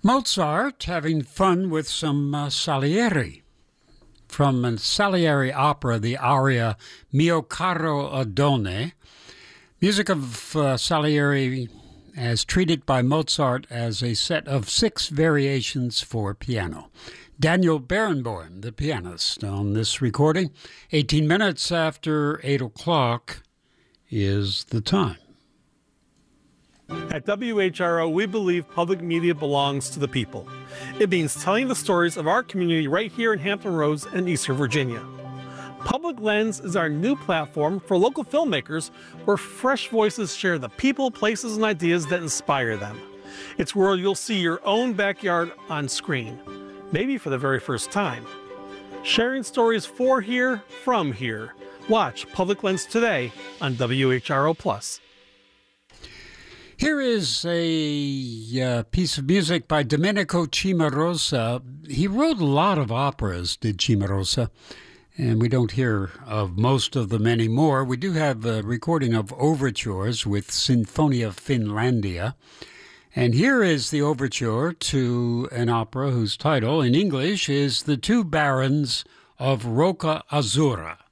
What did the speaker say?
Mozart having fun with some Salieri. From a Salieri opera, the aria Mio caro Adone, music of Salieri as treated by Mozart as a set of 6 variations for piano. Daniel Barenboim, the pianist, on this recording. 18 minutes after 8 o'clock is the time. At WHRO, we believe public media belongs to the people. It means telling the stories of our community right here in Hampton Roads and Eastern Virginia. Public Lens is our new platform for local filmmakers where fresh voices share the people, places, and ideas that inspire them. It's where you'll see your own backyard on screen, maybe for the very first time. Sharing stories for here, from here. Watch Public Lens today on WHRO+. Here is a piece of music by Domenico Cimarosa. He wrote a lot of operas, did Cimarosa, and we don't hear of most of them anymore. We do have a recording of overtures with Sinfonia Finlandia. And here is the overture to an opera whose title in English is The Two Barons of Rocca Azzurra.